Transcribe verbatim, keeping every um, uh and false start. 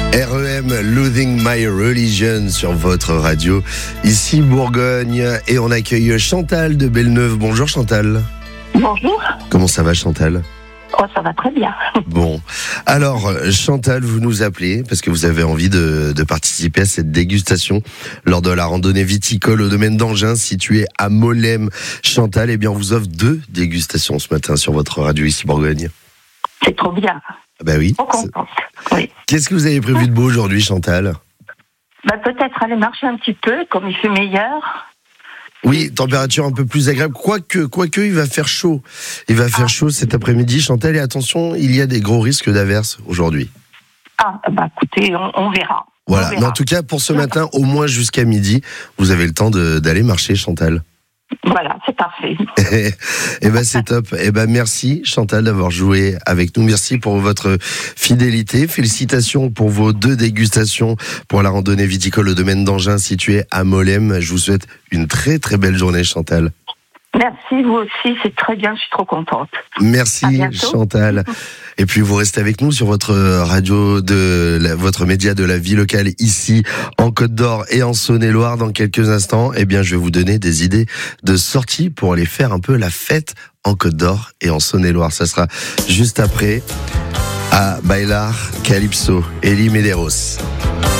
R E M, Losing My Religion sur votre radio, ici Bourgogne, et on accueille Chantal de Belleneuve. Bonjour Chantal. Bonjour. Comment ça va Chantal ? Oh, ça va très bien. Bon, alors Chantal, vous nous appelez parce que vous avez envie de, de participer à cette dégustation lors de la randonnée viticole au domaine d'Angin situé à Molesme. Chantal, eh bien on vous offre deux dégustations ce matin sur votre radio ici Bourgogne. C'est trop bien. Bah oui. Trop contente. Oui. Qu'est-ce que vous avez prévu de beau aujourd'hui Chantal ? Bah, peut-être aller marcher un petit peu, comme il fait meilleur. Oui, température un peu plus agréable. Quoique, quoique, il va faire chaud. Il va faire chaud cet après-midi, Chantal. Et attention, il y a des gros risques d'averses aujourd'hui. Ah, bah écoutez, on, on verra. Voilà. On verra. Mais en tout cas, pour ce matin, au moins jusqu'à midi, vous avez le temps de, d'aller marcher, Chantal. Voilà, c'est parfait. Eh ben c'est top. Eh ben merci Chantal d'avoir joué avec nous. Merci pour votre fidélité. Félicitations pour vos deux dégustations pour la randonnée viticole au domaine d'Angin situé à Molesme. Je vous souhaite une très très belle journée Chantal. Merci, vous aussi, c'est très bien, je suis trop contente. Merci Chantal. Et puis vous restez avec nous sur votre radio de la, votre média de la vie locale ici en Côte d'Or et en Saône-et-Loire. Dans quelques instants, eh bien je vais vous donner des idées de sorties pour aller faire un peu la fête en Côte d'Or et en Saône-et-Loire. Ça sera juste après à Bailar Calypso, Elie Medeiros.